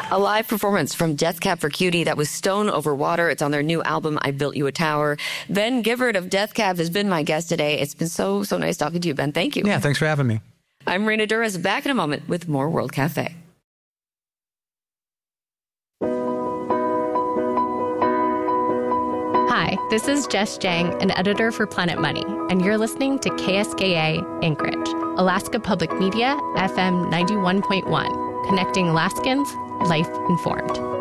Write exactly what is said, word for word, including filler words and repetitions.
A live performance from Death Cab for Cutie. That was Stone Over Water. It's on their new album, I Built You a Tower. Ben Gibbard of Death Cab has been my guest today. It's been so, so nice talking to you, Ben. Thank you. Yeah, thanks for having me. I'm Reina Duras, back in a moment with more World Cafe. Hi, this is Jess Jang, an editor for Planet Money, and you're listening to K S K A Anchorage, Alaska Public Media, F M ninety-one point one, connecting Alaskans, life informed.